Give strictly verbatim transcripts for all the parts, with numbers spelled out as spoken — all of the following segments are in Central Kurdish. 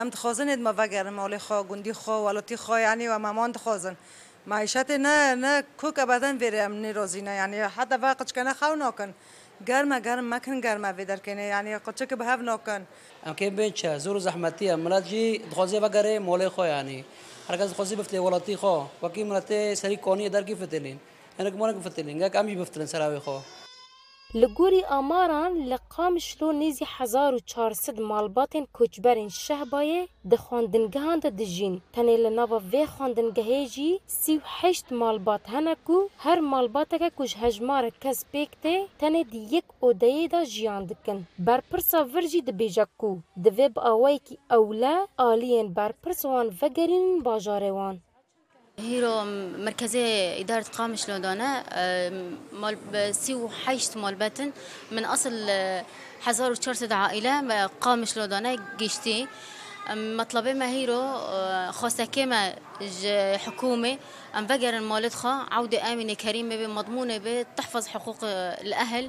ام دخوازن ما وگر مال خو گندی خو ولتی خو یعنی و مامان دخوازن معیشت نه نه کوک ابدا بریم نه روزینه یعنی حتی وقت کنه خو نکن گرم گرم مکن گرم ویدر کنه یعنی قچه که به هف نکن ام که بچه زور زحمتی ملاجی دخوازی وگر مال خو یعنی هرگز دخوازی بفتلی ولتی خو وکی ملت سری کونی در کی فتلین انا كمان كفتلين قاك امي بفتلن سراوي خو لگوری آماران لقامشلو نیزی هزار و چهارصد مالباتن کوچبرین شهبایه ده خواندنگهان ده دجین تنه لناوا وی خواندنگهی جی سی و هشت مالبات هنکو هر مالباته که کش هجمار کس بیکته تنه دی یک اودهی دا جیان دکن برپرسا ورجی ده بیجاکو ده وی با آوائی کی اولا آلین برپرسوان وگرین باجاره وان هيرو مركزية إدارة قامش لودانا مال سي وحيشت مال باتن من أصل حزار وشرطة عائلة قامش لودانا جيشتي مطلبي ما هيرو خاصة كما حكومة أم بقر المالد خا عودة آمنة كريمة بمضمونة بتحفظ حقوق الأهل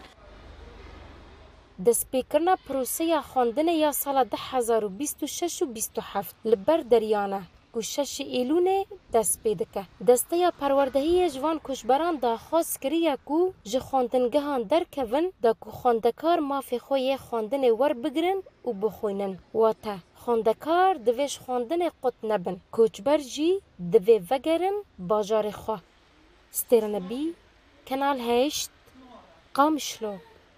دسپیکرنا پروسه خواندن یا سال ده هزار و بیست و شش و بیست و هفت لبر دریانه کوشش ایلونه دست پیدا که دسته یا پروردهی جوان کشبران دا خاص کریه کو ج خواندنگهان در کون دا کو خواندکار مافی خوی خواندن ور بگرن و بخوینن و تا خواندکار دویش خواندن قط نبن کوچبر جی دوی وگرن باجار خواه سترنبی کنال هشت قامشلو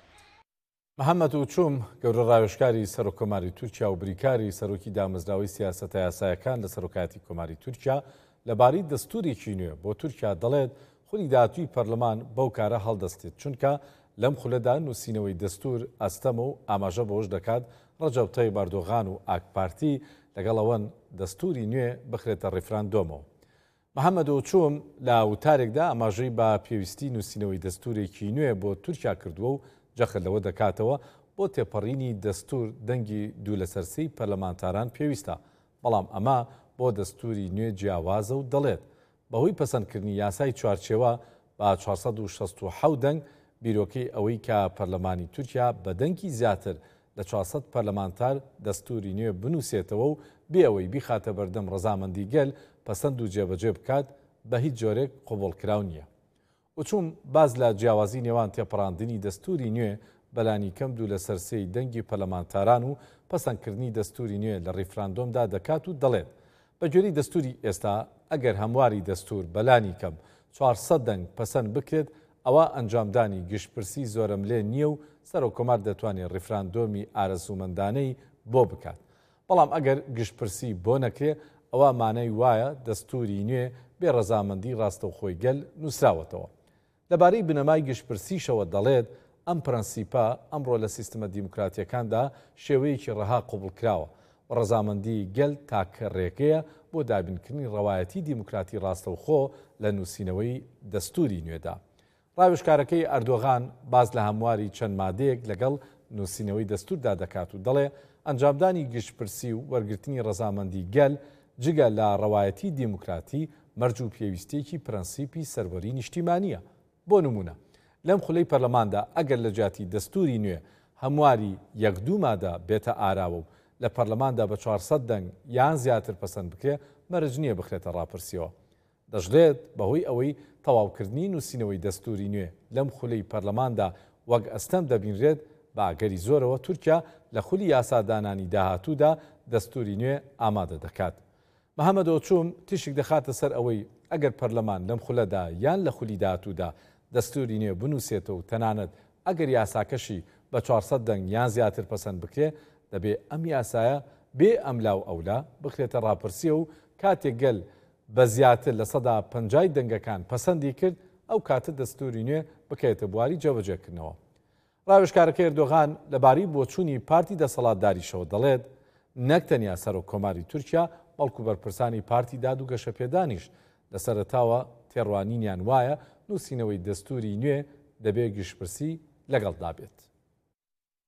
محەممەد وچووم گەورە ڕاوێژکاری سەرۆکۆماری تورکیا و بریکاری سەرۆکی دامەزراوەی سیاسەتە یاسایەکان لە سەرۆکاتی کۆماری تورکیا لەبارەی دەستوورێکی نوێ بۆ تورکیا دەڵێت خودی داهاتووی پەرلەمان بەو کارە هەڵدەستێت چونکە لەم خولەدا نووسینەوەی دەستوور ئەستەمە و ئاماژە بەوەش دەکات ڕەجەب تایب ئەردۆغان و ئاکپارتی لەگەڵ ئەوەن دەستووری نوێ بخرێتە ڕێفراندۆمەوە. محەممەد وچووم لە وتارێکدا ئاماژەی بە پێویستی نووسینەوەی دەستوورێکی نوێ بۆ تورکیا کردووە و جەخت لەوە دەکاتەوە بۆ تێپەڕینی دەستوور دەنگی دوو لە سەرسەی پەرلەمانتاران پێویستە بەڵام ئەمە بۆ دەستووری نوێ جیاوازە و دەڵێت بەهۆی پەسەندکردنی یاسای چوارچێوە بە چوارسەد و شەست و حەوت دەنگ بیرۆکەی ئەوەی کە پەرلەمانی تورکیا بە دەنگی زیاتر لە چوارسەد پەرلەمانتار دەستووری نوێ بنووسێتەوە و بێ ئەوەی بیخاتە بەردەم ڕەزامەندی گەل پەسەند و جێبەجێ بکات بە هیچ جۆرێک قوبوڵکراو نییە. وچووم باز لە جیاوازی نێوان تێپەڕاندنی دەستووری نوێ بەلانی کەم دوو لە سەرسەی دەنگی پەرلەمانتاران و پەسەندکردنی دەستووری نوێ لە ڕیفراندۆمدا دەکات و دەڵێت بە گوێرەی دەستووری ئێستا ئەگەر هەمواری دەستوور بەلانی کەم چوارسەد دەنگ پەسەند بکرێت ئەوە ئەنجامدانی گشتپرسی زۆرم لێ نییە و سەرۆکۆمار دەتوانێت ڕیفراندۆمی ئارەزومەندانەی بۆ بکات بەڵام ئەگەر گشتپرسی بۆ نەکرێ ئەوە مانای وایە دەستووری نوێ بێ ڕەزامەندی ڕاستەوخۆی گەل نووسراوەتەوە. لەبارەی بنەمای گشتپرسیشەوە دەڵێت ئەم پرەنسیپە ئەمڕۆ لە سیستمە دیموکراتیەکاندا شێوەیەکی ڕەها قوبڵکراوە و ڕەزامەندی گەل تاکە ڕێگەیە بۆ دابینکردنی ڕەوایەتی دیموکراتی ڕاستەوخۆ لە نووسینەوەی دەستووری نوێدا. ڕاوێژکارەکەی ئەردۆغان باز لە هەمواری چەند مادەیەک لەگەڵ نووسینەوەی دەستووردا دەکات و دەڵێ ئەنجامدانی گشتپرسی و وەرگرتنی ڕەزامەندی گەل جگە لە ڕەوایەتی دیموکراتی مەرج و پێویستێکی پرەنسیپی سەروەری نیشتیمانیە. بۆ نمونە لەم خولەی پەرلەماندا ئەگەر لە جیاتی دەستووری نوێ هەمواری یەک دوو مادە بێتە ئاراوە و لە پەرلەماندا بە چوارسەد دەنگ یان زیاتر پەسەند بکرێ مەرج نییە بخرێتە ڕاپرسیەوە. دەژڵێت بەهۆی ئەوەی تەواوکردنی نووسینەوەی دەستووری نوێ لەم خولەی پەرلەماندا وەک ئەستەم دەبینرێت بە ئاگەری زۆرەوە تورکیا لە خولی یاسادانانی داهاتوودا دەستووری نوێ ئامادە دەکات. محەممەد وچووم تیشک دەخاتە سەر ئەوەی ئەگەر پەرلەمان لەم خولەدا یان لە خولی داهاتوودا دەستووری نوێ بنووسێتەوە و تەنانەت ئەگەر یاساکەشی بە چوارسەد دەنگ یان زیاتر پەسەند بکرێ دەبێ ئەم یاسایە بێ ئەملاو ئەولا بخرێتە ڕاپرسیە و کاتێک گەل بە زیاتر لە سەدا پەنجای دەنگەکان پەسەندی کرد ئەو کاتە دەستووری نوێ بکەوێتە بواری جێبەجێکردنەوە. ڕاوێژکارەکەی ئەردۆغان لەبارەی بۆچوونی پارتی دەسەڵاتداریشەوە دەڵێت نەک تەنیا سەرۆکۆماری تورکیا بەڵکو بەرپرسانی پارتی داد و گەشەپێدانیش لە سەرەتاوە تێڕوانینیان وایە نووسینەوەی دەستووری نوێ دەبێ گشتپرسی لەگەڵدا بێت.